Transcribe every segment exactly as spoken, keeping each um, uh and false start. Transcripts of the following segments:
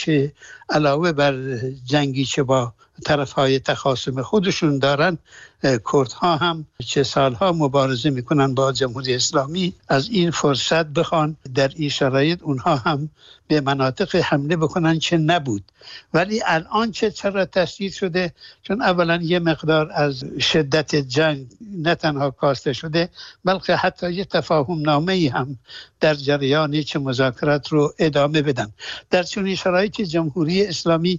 که علاوه بر جنگی که با طرف‌های تخاصم خودشون دارن، کردها هم چه سالها مبارزه میکنن با جمهوری اسلامی، از این فرصت بخوان در این شرایط اونها هم به مناطق حمله بکنن که نبود. ولی الان چه چرا تشدید شده؟ چون اولا یه مقدار از شدت جنگ نه تنها کاسته شده، بلکه حتی یه تفاهم نامه‌ای هم در جریان چه مذاکرات رو ادامه بدن. در چنین شرایط جمهوری اسلامی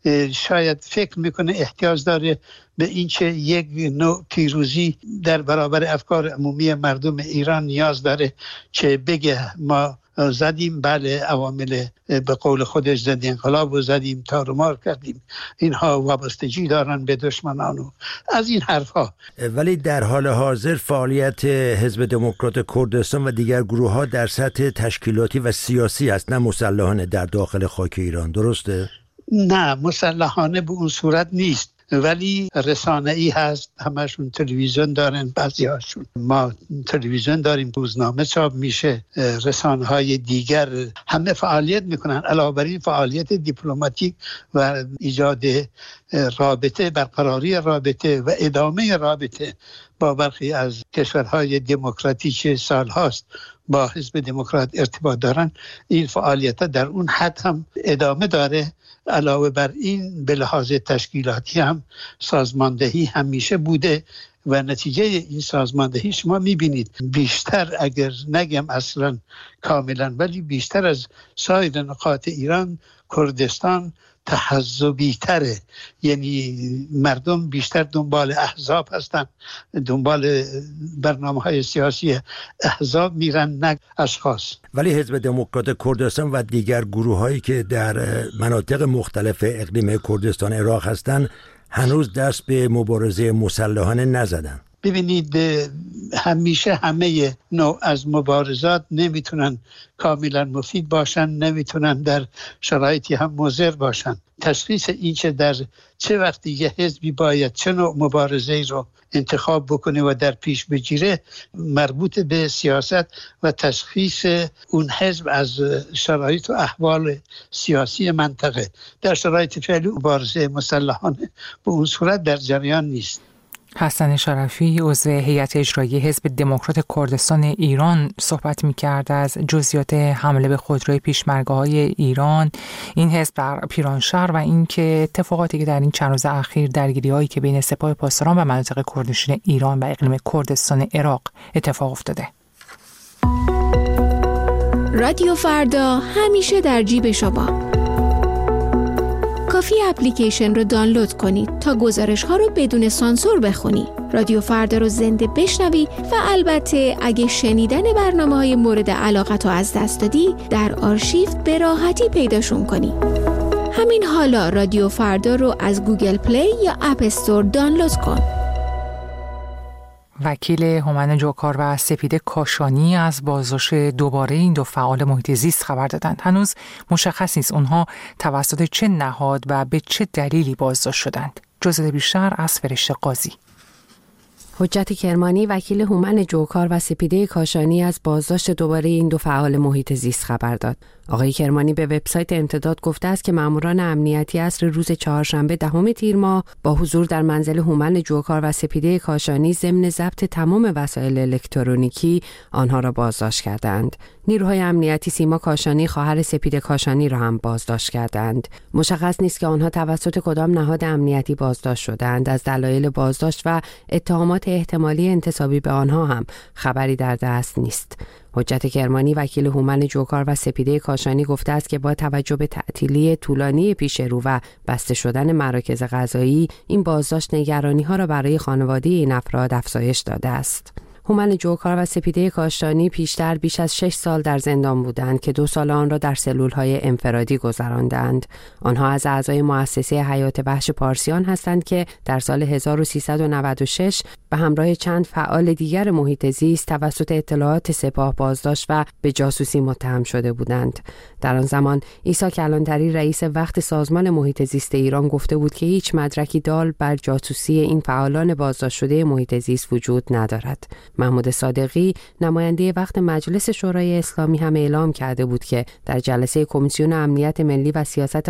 شاید فکر میکنه احتیاج داره به این که یک نوع پیروزی در برابر افکار عمومی مردم ایران نیاز داره که بگه ما زدیم، بله عوامل به قول خودش زدیم انقلاب و زدیم، تار و مار کردیم، اینها وابستگی دارن به دشمنان و از این حرفها. ولی در حال حاضر فعالیت حزب دموکرات کردستان و دیگر گروه ها در سطح تشکیلاتی و سیاسی است، نه مسلحانه در داخل خاک ایران، درسته؟ نه، مسلحانه به اون صورت نیست، ولی رسانه‌ای هست، همشون تلویزیون دارن، بعضی هاشون. ما تلویزیون داریم، روزنامه چاپ میشه، رسانه‌های دیگر همه فعالیت میکنن. علاوه بر این فعالیت دیپلماتیک و ایجاد رابطه، برقراری رابطه و ادامه رابطه با برخی از کشورهای دموکراتیک سال هاست با حزب دموکرات ارتباط دارن، این فعالیت در اون حد هم ادامه داره. علاوه بر این به لحاظ تشکیلاتی هم سازماندهی همیشه بوده و نتیجه این سازماندهی شما میبینید بیشتر، اگر نگم اصلا کاملا، ولی بیشتر از سایر نقاط ایران کردستان تحزبی تره، یعنی مردم بیشتر دنبال احزاب هستن، دنبال برنامه های سیاسی احزاب میرن نه اشخاص. ولی حزب دموکرات کردستان و دیگر گروه هایی که در مناطق مختلف اقلیم کردستان عراق هستن هنوز دست به مبارزه مسلحانه نزدن. ببینید همیشه همه نوع از مبارزات نمیتونن کاملا مفید باشن، نمیتونن در شرایطی هم مضر باشن. تشخیص این که در چه وقتی یه حزبی باید چه نوع مبارزه‌ای رو انتخاب بکنه و در پیش بگیره مربوط به سیاست و تشخیص اون حزب از شرایط و احوال سیاسی منطقه. در شرایط فعلی مبارزه مسلحانه به اون صورت در جریان نیست. حسن شرفی عضو هیئت اجرایی حزب دموکرات کردستان ایران صحبت می‌کرد از جزئیات حمله به خودروی پیشمرگه‌های ایران این حزب در پیرانشهر و اینکه اتفاقاتی که در این چند روز اخیر درگیری‌هایی که بین سپاه پاسداران و مناطق کردنشین ایران و اقلیم کردستان عراق اتفاق افتاده. رادیو فردا همیشه در جیب شما. کافی اپلیکیشن رو دانلود کنید تا گزارش ها رو بدون سانسور بخونی. رادیو فردا رو زنده بشنوی و البته اگه شنیدن برنامه های مورد علاقت رو از دست دادی در آرشیو به راحتی پیداشون کنی. همین حالا رادیو فردا رو از گوگل پلی یا اپ استور دانلود کن. وکیل هومن جوکار و سپیده کاشانی از بازداشت دوباره این دو فعال محیط زیست خبر دادند. هنوز مشخص نیست اونها توسط چه نهاد و به چه دلیلی بازداشت شدند. جزئیات بیشتر از فرشته قاضی. حجت کرمانی وکیل هومن جوکار و سپیده کاشانی از بازداشت دوباره این دو فعال محیط زیست خبر داد. آقای کرمانی به وبسایت امتداد گفته است که ماموران امنیتی عصر روز چهارشنبه دهم تیر ماه با حضور در منزل هومن جوکار و سپیده کاشانی ضمن ضبط تمام وسایل الکترونیکی آنها را بازداشت کردند. نیروهای امنیتی سیما کاشانی خواهر سپیده کاشانی را هم بازداشت کردند. مشخص نیست که آنها توسط کدام نهاد امنیتی بازداشت شدند. از دلایل بازداشت و اتهامات احتمالی انتسابی به آنها هم خبری در دست نیست. حجت کرمانی وکیل هومن جوکار و سپیده کاشانی گفته است که با توجه به تعطیلی طولانی پیش رو و بسته شدن مراکز قضایی این بازداشت نگرانی‌ها را برای خانواده این افراد افزایش داده است. هومن جوکار و سپیده کاشانی پیشتر بیش از شش سال در زندان بودند که دو سال آن را در سلول‌های انفرادی گذراندند. آنها از اعضای مؤسسه حیات وحش پارسیان هستند که در سال هزار و سیصد و نود و شش به همراه چند فعال دیگر محیط زیست توسط اطلاعات سپاه بازداشت و به جاسوسی متهم شده بودند. در آن زمان عیسی کلانتری رئیس وقت سازمان محیط زیست ایران گفته بود که هیچ مدرکی دال بر جاسوسی این فعالان بازداشت شده محیط زیست وجود ندارد. محمود صادقی نماینده وقت مجلس شورای اسلامی هم اعلام کرده بود که در جلسه کمیسیون امنیت ملی و سیاست